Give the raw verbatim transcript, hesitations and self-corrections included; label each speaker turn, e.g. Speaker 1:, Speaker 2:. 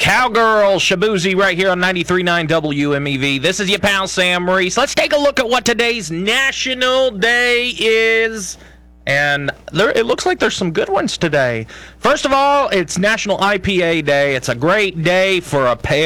Speaker 1: Cowgirl Shabuzi right here on ninety-three point nine W M E V. This is your pal Sam Reese. Let's take a look at what today's National Day is. And there, it looks like there's some good ones today. First of all, it's National I P A Day. It's a great day for a pale